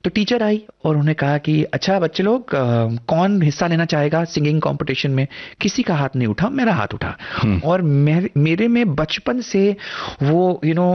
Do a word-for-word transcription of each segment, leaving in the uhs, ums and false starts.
तो टीचर आई और उन्होंने कहा कि अच्छा बच्चे लोग, अ, कौन हिस्सा लेना चाहेगा सिंगिंग कंपटीशन में। किसी का हाथ नहीं उठा, मेरा हाथ उठा। हम्म। और मेरे मेरे में बचपन से वो यू नो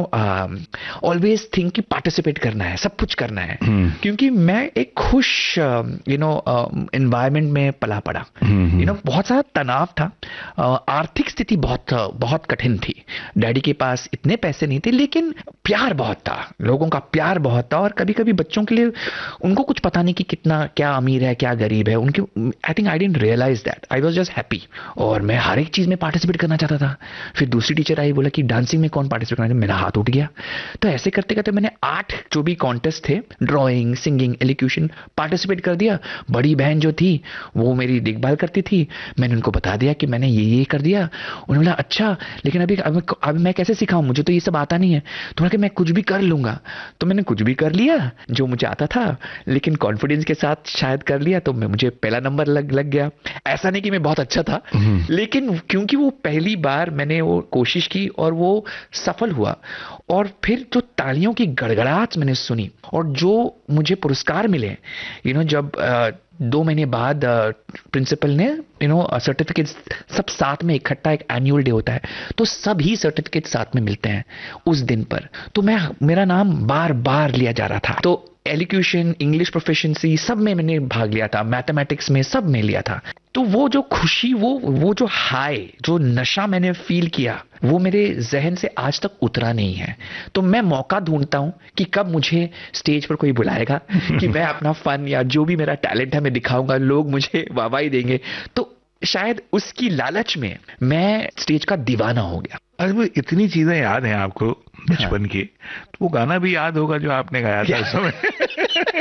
ऑलवेज थिंक कि पार्टिसिपेट करना है, सब कुछ करना है, हम्म। क्योंकि मैं एक खुश यू नो एनवायरनमेंट में पला पड़ा। हम्म। यू नो बहुत सारा तनाव था, अ, आर्थिक स्थिति बहुत बहुत कठिन थी। डैडी के पास इतने पैसे नहीं थे, लेकिन प्यार बहुत था, लोगों का प्यार बहुत था। और कभी कभी बच्चों के लिए उनको कुछ पता नहीं कि कितना क्या अमीर है क्या गरीब है उनके। I think I didn't realise that, I was just happy. और मैं हर एक चीज में पार्टिसिपेट करना चाहता था। फिर दूसरी टीचर आई, बोला कि डांसिंग में कौन पार्टिसिपेट करना है, मेरा हाथ उठ गया। तो ऐसे करते करते मैंने आठ जो भी कॉन्टेस्ट थे, ड्राइंग, सिंगिंग, एलिक्यूशन, पार्टिसिपेट कर दिया। बड़ी बहन जो थी वो मेरी देखभाल करती थी। मैंने उनको बता दिया कि मैंने ये ये कर दिया। उन्होंने बोला अच्छा, लेकिन अभी अब अब मैं कैसे सिखाऊं, मुझे तो ये सब आता नहीं है। तो उन्होंने कहा मैं कुछ भी कर लूंगा। तो मैंने कुछ भी कर लिया जो मुझे आता था, लेकिन कॉन्फिडेंस के साथ शायद कर लिया, तो मैं मुझे पहला नंबर लग लग गया। ऐसा नहीं कि मैं बहुत अच्छा था, लेकिन क्योंकि वो पहली बार मैंने वो कोशिश की और वो सफल हुआ। और फिर जो तालियों की गड़गड़ाहट मैंने सुनी और जो मुझे पुरस्कार मिले, यू नो जब अ, दो महीने बाद प्रिंसिपल ने यू नो सर्टिफिकेट सब साथ में इकट्ठा, एक एनुअल डे होता है तो सभी सर्टिफिकेट साथ में मिलते हैं उस दिन पर। तो मैं मेरा नाम बार बार लिया जा रहा था। तो एलिक्यूशन, इंग्लिश प्रोफिशिएंसी सब में मैंने भाग लिया था, मैथमेटिक्स में सब में लिया था। तो वो जो खुशी, वो वो जो हाई, जो नशा मैंने फील किया, वो मेरे जहन से आज तक उतरा नहीं है। तो मैं मौका ढूंढता हूं कि कब मुझे स्टेज पर कोई बुलाएगा कि मैं अपना फन या जो भी मेरा टैलेंट है मैं दिखाऊंगा, लोग मुझे वाहवाही देंगे। तो शायद उसकी लालच में मैं स्टेज का दीवाना हो गया। अरे वो इतनी चीजें याद हैं आपको बचपन हाँ। की, तो वो गाना भी याद होगा जो आपने गाया था उस समय।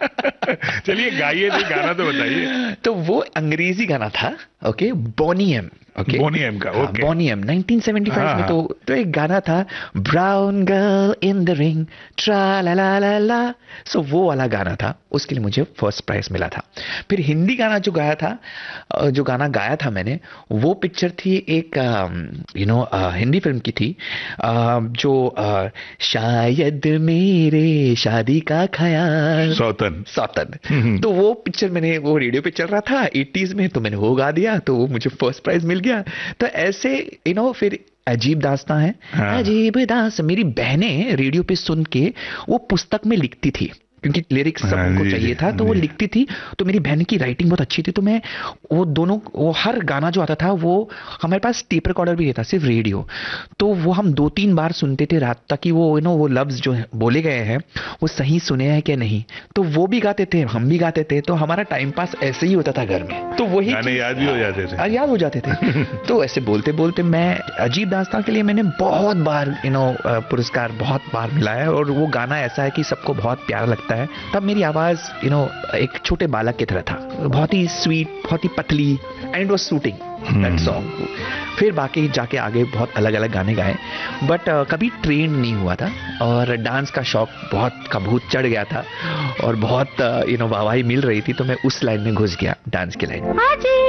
चलिए गाइए, तो गाना तो बताइए। तो वो अंग्रेजी गाना था, ओके, बोनी एम। ओके, बोनी एम का, हाँ, okay. Bony am nineteen seventy five हाँ में। हाँ। तो तो एक गाना था, brown girl in the ring, ट्रा ला ला ला ला। सो वो वाला गाना था, उसके लिए मुझे फर्स्ट प्राइज मिला था। फिर हिंदी गाना जो गाया था, अ, जो गाना गाया था मैंने, वो पिक्चर थी एक यू नो हिंदी फिल्म की थी, अ, जो अ, शायद मेरे शादी का ख्याल, सौतन। सौतन। तो वो पिक्चर मैंने, वो रेडियो पे चल रहा था एटीज में, तो मैंने वो गा दिया, तो वो मुझे फर्स्ट प्राइज मिल गया। तो ऐसे यू नो फिर अजीब दास्तां है। हाँ। अजीब दास्तां मेरी बहनें रेडियो पे सुन के वो पुस्तक में लिखती थी, क्योंकि लिरिक्स सब हाँ, उनको जी, चाहिए जी, था, तो वो जी। लिखती थी। तो मेरी बहन की राइटिंग बहुत अच्छी थी, तो मैं वो दोनों, वो हर गाना जो आता था, वो हमारे पास टेप रिकॉर्डर भी नहीं था, सिर्फ रेडियो। तो वो हम दो तीन बार सुनते थे रात तक कि वो यू नो वो लफ्ज जो बोले गए हैं वो सही सुने हैं क्या नहीं। तो वो भी गाते थे, हम भी गाते थे, तो हमारा टाइम पास ऐसे ही होता था घर में। तो वही गाने चीज़- याद भी हो जाते थे। हाँ, याद हो जाते थे। तो ऐसे बोलते बोलते मैं अजीब दास्तां के लिए मैंने बहुत बार यू नो पुरस्कार बहुत बार मिला है। और वो गाना ऐसा है कि सबको बहुत प्यारा लगता है। तब मेरी आवाज यू नो एक छोटे बालक की तरह था, बहुत ही स्वीट, बहुत ही पतली, and it was shooting that song. फिर बाकी जाके आगे बहुत अलग अलग गाने गाए, बट uh, कभी ट्रेन नहीं हुआ था। और डांस का शौक बहुत का भूत चढ़ गया था, और बहुत यू नो वाहवाही मिल रही थी, तो मैं उस लाइन में घुस गया, डांस की लाइन।